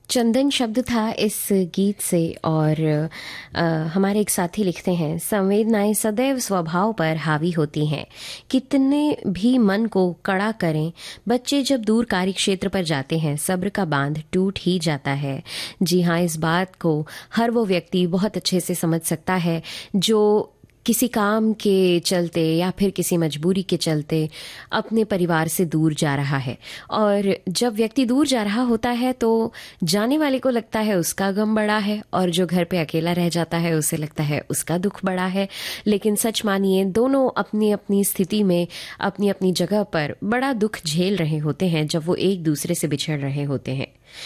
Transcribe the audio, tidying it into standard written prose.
चंदन शब्द था इस गीत से। और हमारे एक साथी लिखते हैं, संवेदनाएं सदैव स्वभाव पर हावी होती हैं, कितने भी मन को कड़ा करें, बच्चे जब दूर कार्य क्षेत्र पर जाते हैं सब्र का बांध टूट ही जाता है। जी हाँ, इस बात को हर वो व्यक्ति बहुत अच्छे से समझ सकता है जो किसी काम के चलते या फिर किसी मजबूरी के चलते अपने परिवार से दूर जा रहा है। और जब व्यक्ति दूर जा रहा होता है तो जाने वाले को लगता है उसका गम बड़ा है, और जो घर पे अकेला रह जाता है उसे लगता है उसका दुख बड़ा है। लेकिन सच मानिए, दोनों अपनी अपनी स्थिति में अपनी अपनी जगह पर बड़ा दुख झेल रहे होते हैं जब वो एक दूसरे से बिछड़ रहे होते हैं।